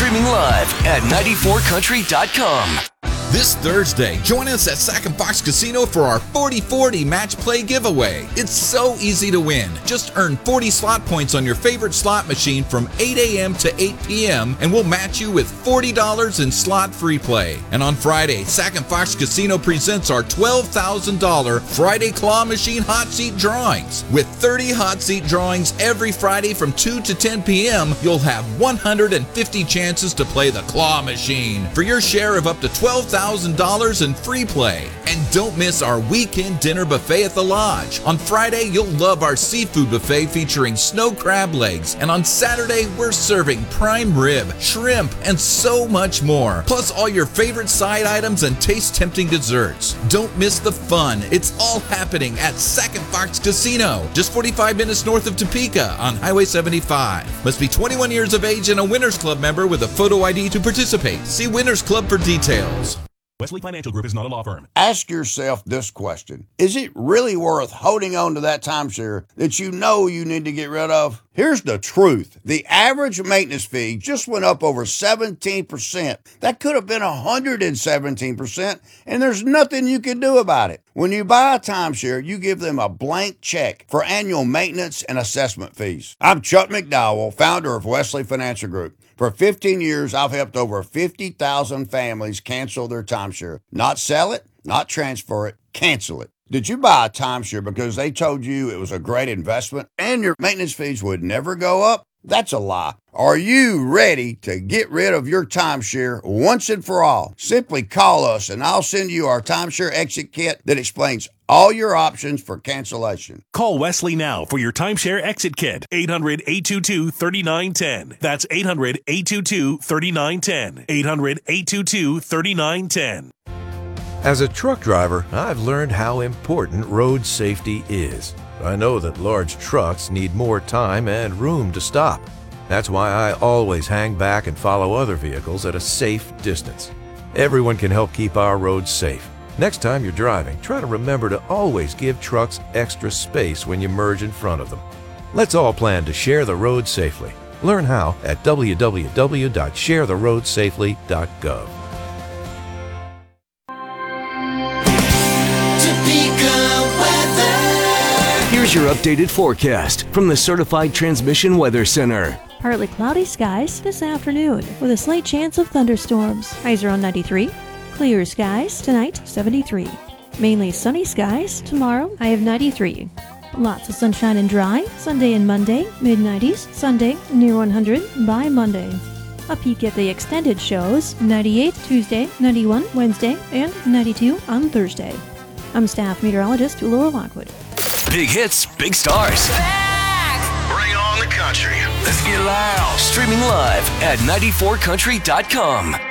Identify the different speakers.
Speaker 1: Streaming live at 94country.com.
Speaker 2: This Thursday, join us at Sac and Fox Casino for our 40-40 match play giveaway. It's so easy to win. Just earn 40 slot points on your favorite slot machine from 8 a.m. to 8 p.m. and we'll match you with $40 in slot free play. And on Friday, Sac and Fox Casino presents our $12,000 Friday Claw Machine Hot Seat Drawings. With 30 hot seat drawings every Friday from 2 to 10 p.m., you'll have 150 chances to play the Claw Machine for your share of up to $12,000 in free play. And don't miss our weekend dinner buffet at the Lodge. On Friday, you'll love our seafood buffet featuring snow crab legs. And on Saturday, we're serving prime rib, shrimp, and so much more. Plus all your favorite side items and taste-tempting desserts. Don't miss the fun. It's all happening at Sac and Fox Casino, just 45 minutes north of Topeka on Highway 75. Must be 21 years of age and a Winners Club member with a photo ID to participate. See Winners Club for details.
Speaker 3: Wesley Financial Group is not a law firm.
Speaker 4: Ask yourself this question. Is it really worth holding on to that timeshare that you know you need to get rid of? Here's the truth. The average maintenance fee just went up over 17%. That could have been 117%, and there's nothing you can do about it. When you buy a timeshare, you give them a blank check for annual maintenance and assessment fees. I'm Chuck McDowell, founder of Wesley Financial Group. For 15 years, I've helped over 50,000 families cancel their timeshare. Not sell it, not transfer it, cancel it. Did you buy a timeshare because they told you it was a great investment and your maintenance fees would never go up? That's a lie. Are you ready to get rid of your timeshare once and for all? Simply call us and I'll send you our timeshare exit kit that explains all your options for cancellation.
Speaker 3: Call Wesley now for your timeshare exit kit. 800-822-3910. That's 800-822-3910. 800-822-3910.
Speaker 5: As a truck driver, I've learned how important road safety is. I know that large trucks need more time and room to stop. That's why I always hang back and follow other vehicles at a safe distance. Everyone can help keep our roads safe. Next time you're driving, try to remember to always give trucks extra space when you merge in front of them. Let's all plan to share the road safely. Learn how at www.sharetheroadsafely.gov.
Speaker 1: Here's your updated forecast from the Certified Transmission Weather Center.
Speaker 6: Partly cloudy skies this afternoon with a slight chance of thunderstorms. Highs around 93. Clear skies tonight, 73. Mainly sunny skies tomorrow, high of 93. Lots of sunshine and dry Sunday and Monday, mid-90s. Sunday, near 100 by Monday. A peek at the extended shows, 98 Tuesday, 91 Wednesday, and 92 on Thursday. I'm staff meteorologist Laura Lockwood.
Speaker 1: Big hits, big stars. Bring on the country. Let's get loud. Streaming live at 94country.com.